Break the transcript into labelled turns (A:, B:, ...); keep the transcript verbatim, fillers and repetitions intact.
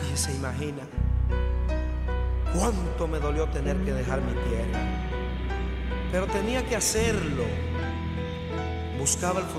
A: Nadie se imagina cuánto me dolió tener que dejar mi tierra, pero tenía que hacerlo. Buscaba el futuro